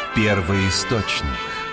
Первоисточник.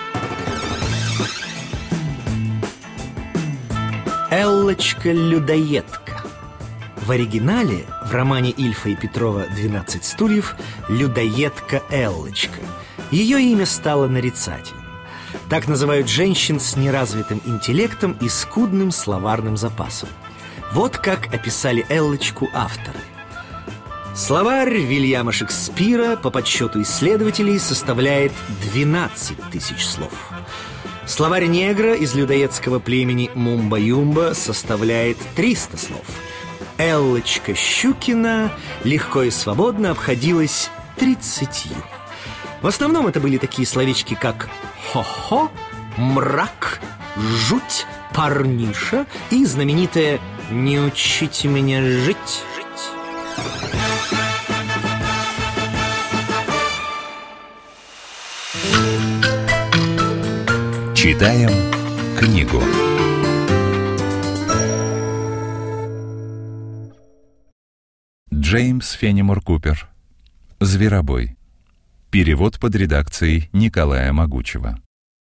Эллочка-людоедка. В оригинале в романе Ильфа и Петрова «12 стульев» людоедка Эллочка. Ее имя стало нарицательным. Так называют женщин с неразвитым интеллектом и скудным словарным запасом. Вот как описали Эллочку авторы. Словарь Вильяма Шекспира, по подсчету исследователей, составляет 12 тысяч слов. Словарь негра из людоедского племени Мумба-Юмба составляет 300 слов. Эллочка Щукина легко и свободно обходилась 30. В основном это были такие словечки, как «хо-хо», «мрак», «жуть», «парниша» и знаменитое «не учите меня жить». Читаем книгу. Джеймс Феннимор Купер. «Зверобой». Перевод под редакцией Николая Могучего.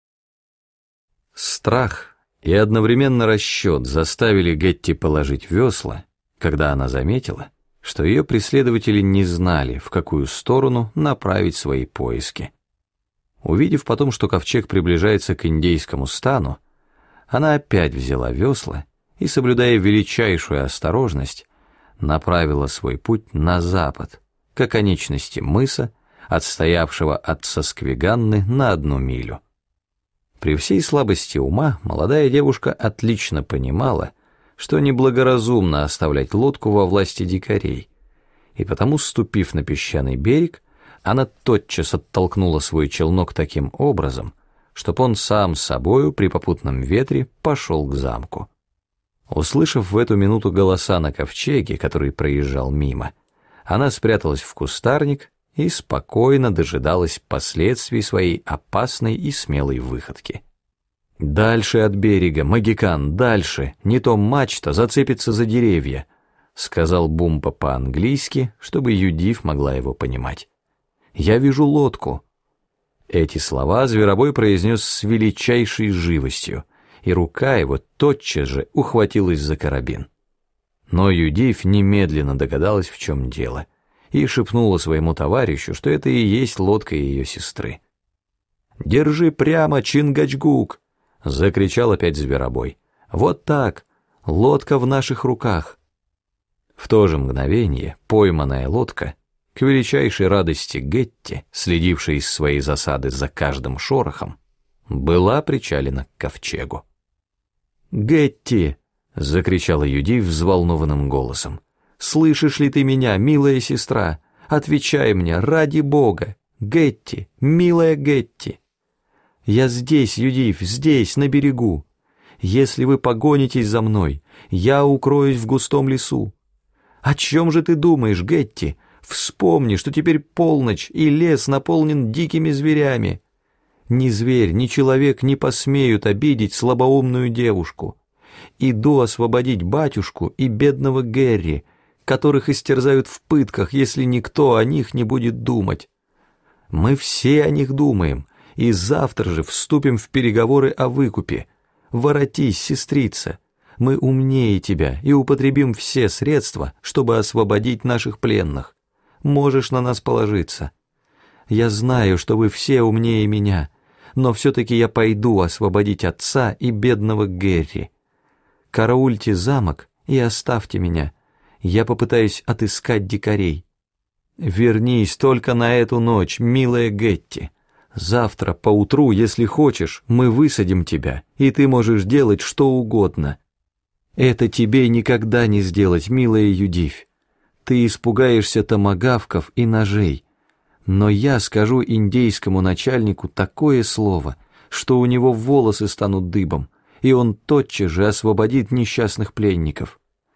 Страх и одновременно расчет заставили Гетти положить весла, когда она заметила, что ее преследователи не знали, в какую сторону направить свои поиски. Увидев потом, что ковчег приближается к индейскому стану, она опять взяла весла и, соблюдая величайшую осторожность, направила свой путь на запад, к оконечности мыса, отстоявшего от Сосквиганны на 1 милю. При всей слабости ума молодая девушка отлично понимала, что неблагоразумно оставлять лодку во власти дикарей, и потому, ступив на песчаный берег, она тотчас оттолкнула свой челнок таким образом, чтоб он сам собою при попутном ветре пошел к замку. Услышав в эту минуту голоса на ковчеге, который проезжал мимо, она спряталась в кустарник и спокойно дожидалась последствий своей опасной и смелой выходки. «Дальше от берега, Магикан, дальше, не то мачта зацепится за деревья», сказал Бумпа по-английски, чтобы Юдив могла его понимать. «Я вижу лодку». Эти слова Зверобой произнес с величайшей живостью, и рука его тотчас же ухватилась за карабин. Но Юдив немедленно догадалась, в чем дело, и шепнула своему товарищу, что это и есть лодка ее сестры. «Держи прямо, Чингачгук!» — закричал опять Зверобой. «Вот так! Лодка в наших руках!» В то же мгновение пойманная лодка, к величайшей радости Гетти, следившей из своей засады за каждым шорохом, была причалена к ковчегу. «Гетти!» — закричала Юдив взволнованным голосом. «Слышишь ли ты меня, милая сестра? Отвечай мне, ради Бога! Гетти, милая Гетти!» «Я здесь, Юдив, здесь, на берегу. Если вы погонитесь за мной, я укроюсь в густом лесу. О чем же ты думаешь, Гетти? Вспомни, что теперь полночь, и лес наполнен дикими зверями. Ни зверь, ни человек не посмеют обидеть слабоумную девушку. Иду освободить батюшку и бедного Герри, которых истерзают в пытках, если никто о них не будет думать. Мы все о них думаем, и завтра же вступим в переговоры о выкупе. Воротись, сестрица, мы умнее тебя и употребим все средства, чтобы освободить наших пленных. Можешь на нас положиться. Я знаю, что вы все умнее меня, но все-таки я пойду освободить отца и бедного Герри. Караульте замок и оставьте меня. Я попытаюсь отыскать дикарей. Вернись только на эту ночь, милая Гетти. Завтра поутру, если хочешь, мы высадим тебя, и ты можешь делать что угодно. Это тебе никогда не сделать, милая Юдивь. Ты испугаешься томагавков и ножей. Но я скажу индейскому начальнику такое слово, что у него волосы станут дыбом, и он тотчас же освободит несчастных пленников.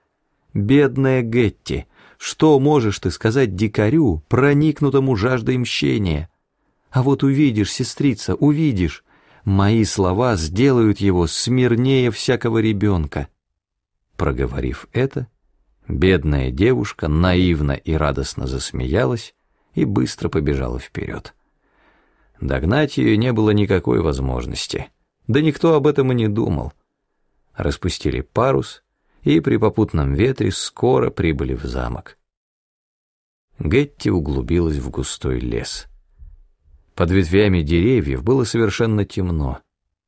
Бедная Гетти, что можешь ты сказать дикарю, проникнутому жаждой мщения? А вот увидишь, сестрица, увидишь, мои слова сделают его смирнее всякого ребенка». Проговорив это, бедная девушка наивно и радостно засмеялась и быстро побежала вперед. Догнать ее не было никакой возможности, да никто об этом и не думал. Распустили парус и при попутном ветре скоро прибыли в замок. Гетти углубилась в густой лес. Под ветвями деревьев было совершенно темно,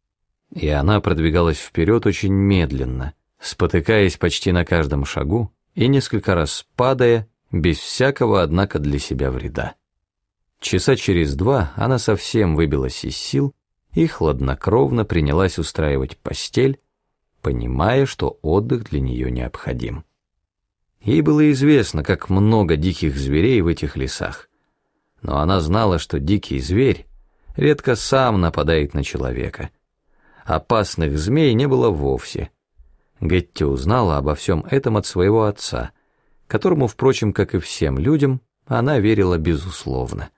и она продвигалась вперед очень медленно, спотыкаясь почти на каждом шагу и несколько раз падая, без всякого, однако, для себя вреда. Часа через 2 она совсем выбилась из сил и хладнокровно принялась устраивать постель, понимая, что отдых для нее необходим. Ей было известно, как много диких зверей в этих лесах, но она знала, что дикий зверь редко сам нападает на человека. Опасных змей не было вовсе. Гетти узнала обо всем этом от своего отца, которому, впрочем, как и всем людям, она верила безусловно.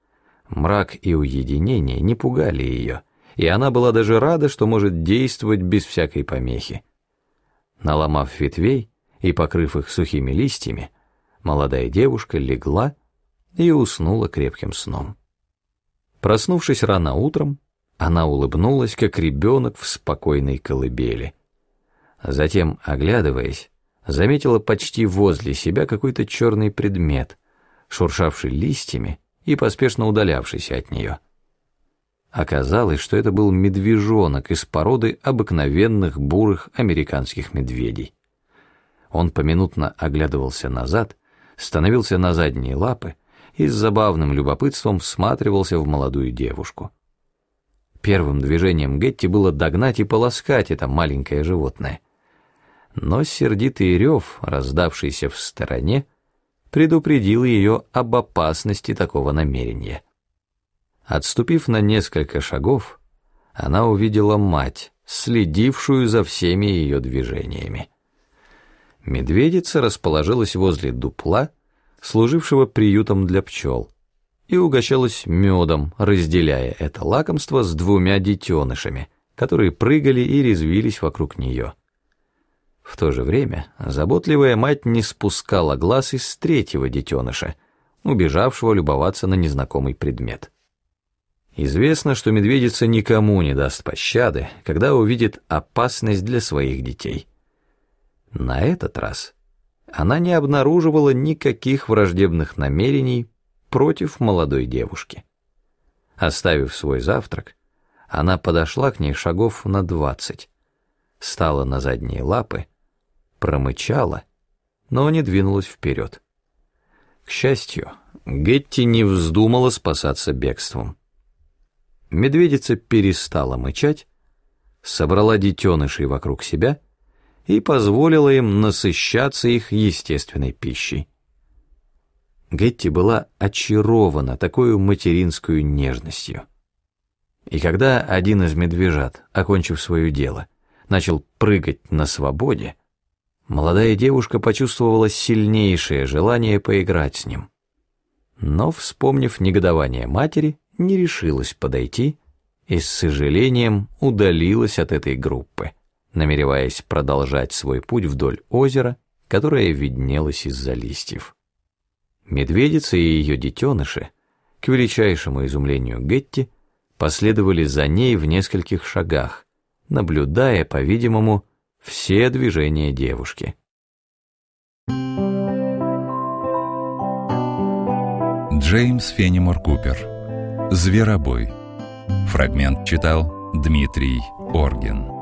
Мрак и уединение не пугали ее, и она была даже рада, что может действовать без всякой помехи. Наломав ветвей и покрыв их сухими листьями, молодая девушка легла и уснула крепким сном. Проснувшись рано утром, она улыбнулась, как ребенок в спокойной колыбели. Затем, оглядываясь, заметила почти возле себя какой-то черный предмет, шуршавший листьями и поспешно удалявшийся от нее. Оказалось, что это был медвежонок из породы обыкновенных бурых американских медведей. Он поминутно оглядывался назад, становился на задние лапы и с забавным любопытством всматривался в молодую девушку. Первым движением Гетти было догнать и полоскать это маленькое животное. Но сердитый рев, раздавшийся в стороне, предупредил ее об опасности такого намерения. Отступив на несколько шагов, она увидела мать, следившую за всеми ее движениями. Медведица расположилась возле дупла, служившего приютом для пчел, и угощалась медом, разделяя это лакомство с 2 детенышами, которые прыгали и резвились вокруг нее. В то же время заботливая мать не спускала глаз из 3-го детеныша, убежавшего любоваться на незнакомый предмет. Известно, что медведица никому не даст пощады, когда увидит опасность для своих детей. На этот раз она не обнаруживала никаких враждебных намерений против молодой девушки. Оставив свой завтрак, она подошла к ней шагов на 20, стала на задние лапы, промычала, но не двинулась вперед. К счастью, Гетти не вздумала спасаться бегством. Медведица перестала мычать, собрала детенышей вокруг себя и позволила им насыщаться их естественной пищей. Гетти была очарована такой материнской нежностью. И когда один из медвежат, окончив свое дело, начал прыгать на свободе, молодая девушка почувствовала сильнейшее желание поиграть с ним. Но, вспомнив негодование матери, не решилась подойти и с сожалением удалилась от этой группы, намереваясь продолжать свой путь вдоль озера, которое виднелось из-за листьев. Медведица и ее детеныши, к величайшему изумлению Гетти, последовали за ней в нескольких шагах, наблюдая, по-видимому, все движения девушки. Джеймс Феннимор Купер. «Зверобой». Фрагмент читал Дмитрий Оргин.